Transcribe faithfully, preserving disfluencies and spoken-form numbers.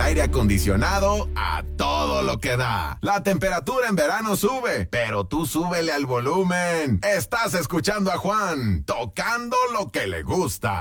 aire acondicionado a todo lo que da. La temperatura en verano sube, pero tú súbele al volumen. Estás escuchando a Juan, tocando lo que le gusta.